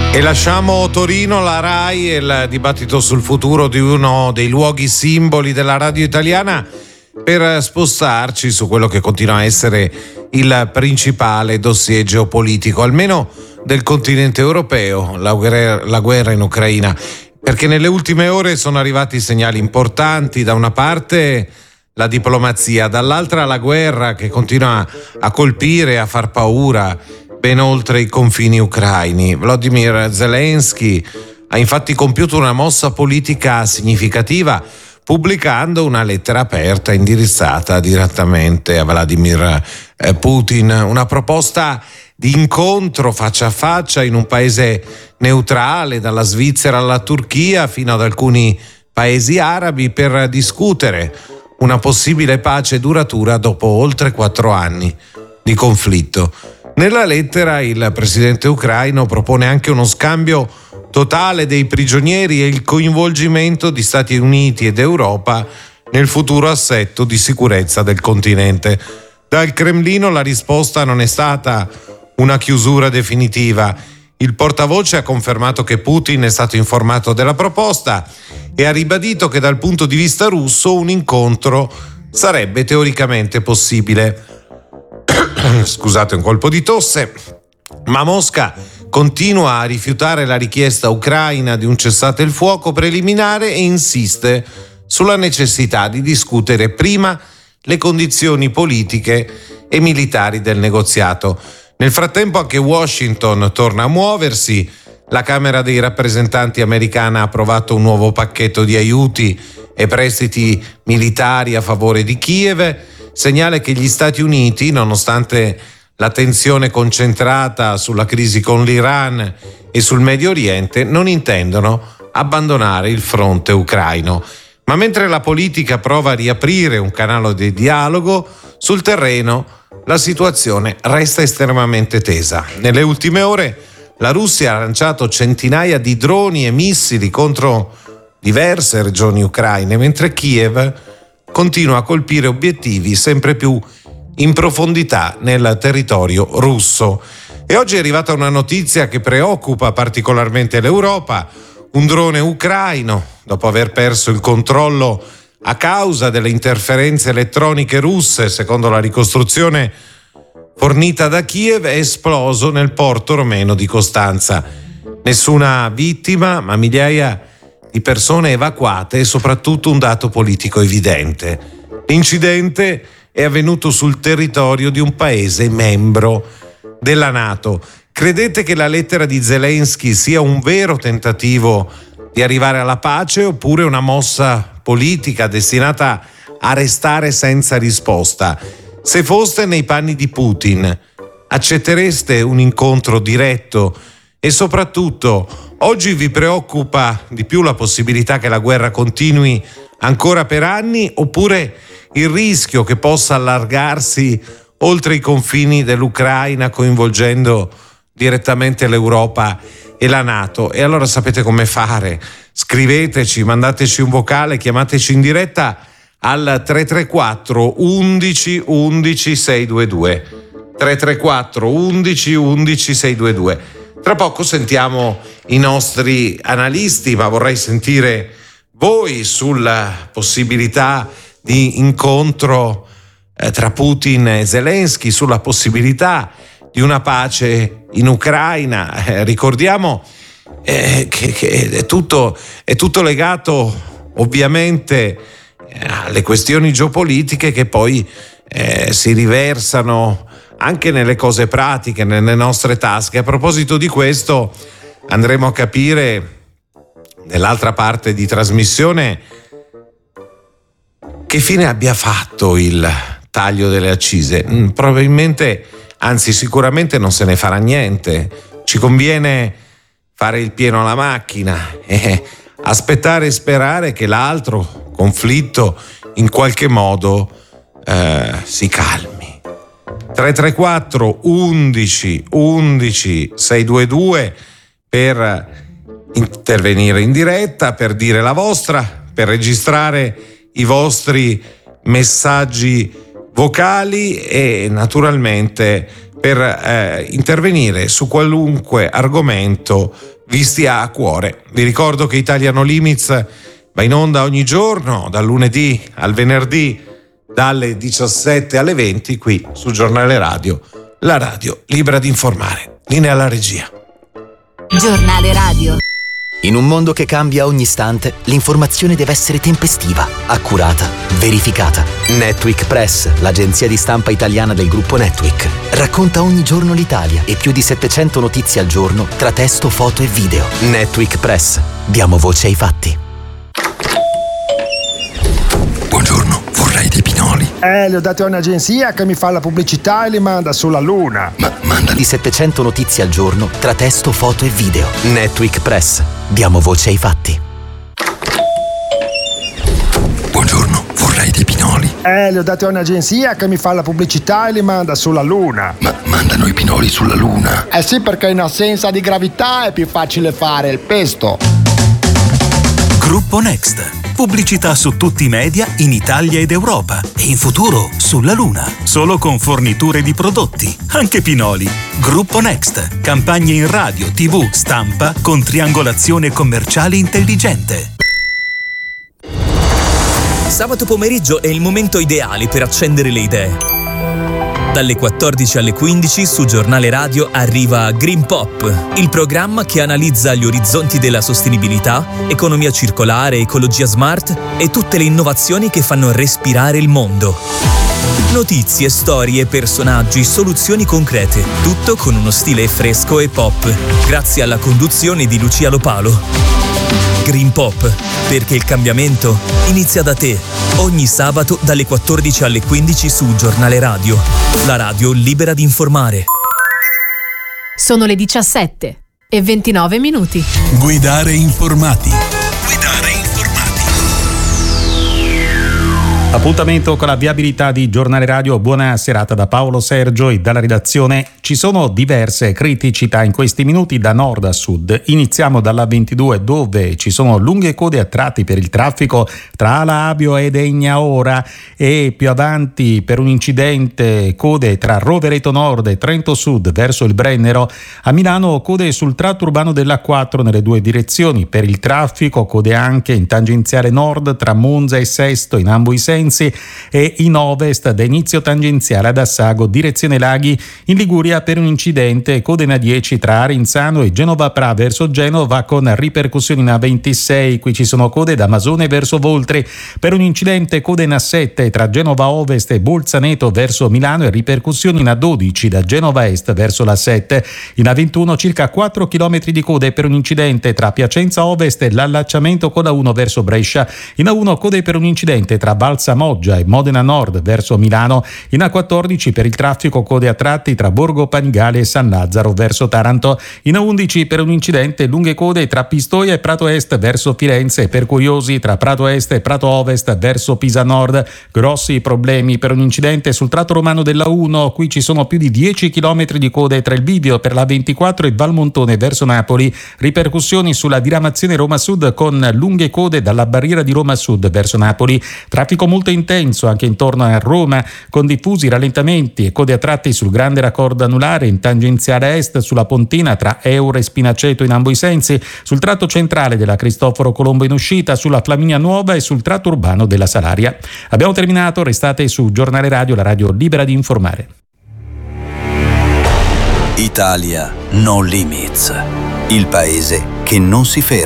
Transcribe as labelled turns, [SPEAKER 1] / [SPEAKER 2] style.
[SPEAKER 1] E lasciamo Torino, la RAI e il dibattito sul futuro di uno dei luoghi simboli della radio italiana per spostarci su quello che continua a essere il principale dossier geopolitico, almeno del continente europeo, la guerra in Ucraina. Perché nelle ultime ore sono arrivati segnali importanti, da una parte la diplomazia, dall'altra la guerra che continua a colpire, a far paura ben oltre i confini ucraini. Volodymyr Zelensky ha infatti compiuto una mossa politica significativa pubblicando una lettera aperta indirizzata direttamente a Vladimir Putin, una proposta di incontro faccia a faccia in un paese neutrale, dalla Svizzera alla Turchia fino ad alcuni paesi arabi, per discutere una possibile pace duratura dopo oltre 4 anni di conflitto. Nella lettera il presidente ucraino propone anche uno scambio totale dei prigionieri e il coinvolgimento di Stati Uniti ed Europa nel futuro assetto di sicurezza del continente. Dal Cremlino la risposta non è stata una chiusura definitiva. Il portavoce ha confermato che Putin è stato informato della proposta e ha ribadito che dal punto di vista russo un incontro sarebbe teoricamente possibile. Scusate un colpo di tosse, ma Mosca continua a rifiutare la richiesta ucraina di un cessate il fuoco preliminare e insiste sulla necessità di discutere prima le condizioni politiche e militari del negoziato. Nel frattempo anche Washington torna a muoversi. La Camera dei rappresentanti americana ha approvato un nuovo pacchetto di aiuti e prestiti militari a favore di Kiev, segnale che gli Stati Uniti, nonostante la tensione concentrata sulla crisi con l'Iran e sul Medio Oriente, non intendono abbandonare il fronte ucraino. Ma mentre la politica prova a riaprire un canale di dialogo, sul terreno la situazione resta estremamente tesa. Nelle ultime ore la Russia ha lanciato centinaia di droni e missili contro diverse regioni ucraine, mentre Kiev continua a colpire obiettivi sempre più in profondità nel territorio russo. E oggi è arrivata una notizia che preoccupa particolarmente l'Europa. Un drone ucraino, dopo aver perso il controllo a causa delle interferenze elettroniche russe, secondo la ricostruzione fornita da Kiev, è esploso nel porto romeno di Costanza. Nessuna vittima, ma migliaia di persone evacuate e soprattutto un dato politico evidente. L'incidente è avvenuto sul territorio di un paese membro della NATO. Credete che la lettera di Zelensky sia un vero tentativo di arrivare alla pace oppure una mossa politica destinata a restare senza risposta? Se foste nei panni di Putin, accettereste un incontro diretto? E soprattutto, oggi vi preoccupa di più la possibilità che la guerra continui ancora per anni oppure il rischio che possa allargarsi oltre i confini dell'Ucraina, coinvolgendo direttamente l'Europa e la NATO? E allora sapete come fare? Scriveteci, mandateci un vocale, chiamateci in diretta al 334 11 11 622. 334 11 11 622. Tra poco sentiamo i nostri analisti, ma vorrei sentire voi sulla possibilità di incontro tra Putin e Zelensky, sulla possibilità di una pace in Ucraina. Ricordiamo che è tutto legato ovviamente alle questioni geopolitiche che poi si riversano anche nelle cose pratiche, nelle nostre tasche. A proposito di questo, andremo a capire nell'altra parte di trasmissione che fine abbia fatto il taglio delle accise. Probabilmente, anzi sicuramente non se ne farà niente. Ci conviene fare il pieno alla macchina e aspettare e sperare che l'altro conflitto in qualche modo si calmi. 334 11 11 622 per intervenire in diretta, per dire la vostra, per registrare i vostri messaggi vocali e naturalmente per intervenire su qualunque argomento vi stia a cuore. Vi ricordo che Italia No Limits va in onda ogni giorno, dal lunedì al venerdì, dalle 17 alle 20, qui su Giornale Radio, la radio libera di informare. Linea alla regia.
[SPEAKER 2] Giornale Radio.
[SPEAKER 3] In un mondo che cambia ogni istante, l'informazione deve essere tempestiva, accurata, verificata. Netweek Press, l'agenzia di stampa italiana del gruppo Netweek, racconta ogni giorno l'Italia e più di 700 notizie al giorno tra testo, foto e video. Netweek Press. Diamo voce ai fatti.
[SPEAKER 4] Buongiorno, vorrei dei pinoli.
[SPEAKER 5] Li ho dati a un'agenzia che mi fa la pubblicità e li manda sulla luna.
[SPEAKER 4] Ma manda
[SPEAKER 3] Di 700 notizie al giorno tra testo, foto e video. Netweek Press. Diamo voce ai fatti.
[SPEAKER 4] Buongiorno, vorrei dei pinoli.
[SPEAKER 5] Li ho dati a un'agenzia che mi fa la pubblicità e li manda sulla luna.
[SPEAKER 4] Ma mandano i pinoli sulla luna?
[SPEAKER 5] Sì, perché in assenza di gravità è più facile fare il pesto.
[SPEAKER 6] Gruppo Next. Pubblicità su tutti i media in Italia ed Europa e in futuro sulla Luna. Solo con forniture di prodotti, anche pinoli. Gruppo Next. Campagne in radio, TV, stampa con triangolazione commerciale intelligente.
[SPEAKER 7] Sabato pomeriggio è il momento ideale per accendere le idee. Dalle 14 alle 15 su Giornale Radio arriva Green Pop, il programma che analizza gli orizzonti della sostenibilità, economia circolare, ecologia smart e tutte le innovazioni che fanno respirare il mondo. Notizie, storie, personaggi, soluzioni concrete, tutto con uno stile fresco e pop, grazie alla conduzione di Lucia Lopalo. Green Pop, perché il cambiamento inizia da te. Ogni sabato dalle 14 alle 15 su Giornale Radio, la radio libera di informare.
[SPEAKER 2] Sono le 17:29.
[SPEAKER 6] Guidare informati.
[SPEAKER 8] Appuntamento con la viabilità di Giornale Radio. Buona serata da Paolo Sergio e dalla redazione. Ci sono diverse criticità in questi minuti da nord a sud. Iniziamo dalla 22 dove ci sono lunghe code a tratti per il traffico tra Ala Abio ed Egnaora e più avanti per un incidente code tra Rovereto Nord e Trento Sud verso il Brennero. A Milano code sul tratto urbano della A4 nelle due direzioni. Per il traffico code anche in tangenziale nord tra Monza e Sesto in ambo i sensi e in ovest da inizio tangenziale ad Assago direzione Laghi. In Liguria per un incidente code in A10 tra Arenzano e Genova Pra verso Genova con ripercussioni in A26. Qui ci sono code da Masone verso Voltri. Per un incidente code in A7 tra Genova Ovest e Bolzaneto verso Milano e ripercussioni in A12 da Genova Est verso la 7. In A21 circa 4 km di code per un incidente tra Piacenza Ovest e l'allacciamento con la 1 verso Brescia. In A1 code per un incidente tra Balsa Moggia e Modena Nord verso Milano. In A14 per il traffico code a tratti tra Borgo Panigale e San Lazzaro verso Taranto. In A11 per un incidente lunghe code tra Pistoia e Prato Est verso Firenze. Per curiosi tra Prato Est e Prato Ovest verso Pisa Nord. Grossi problemi per un incidente sul tratto romano della 1. Qui ci sono più di 10 km di code tra il bivio per la 24 e Valmontone verso Napoli. Ripercussioni sulla diramazione Roma Sud con lunghe code dalla barriera di Roma Sud verso Napoli. Traffico molto intenso anche intorno a Roma con diffusi rallentamenti e code a tratti sul grande raccordo anulare in tangenziale est sulla Pontina tra Eure e Spinaceto in ambo i sensi, sul tratto centrale della Cristoforo Colombo in uscita, sulla Flaminia Nuova e sul tratto urbano della Salaria. Abbiamo terminato, restate su Giornale Radio, la radio libera di informare.
[SPEAKER 9] Italia No Limits, il paese che non si ferma.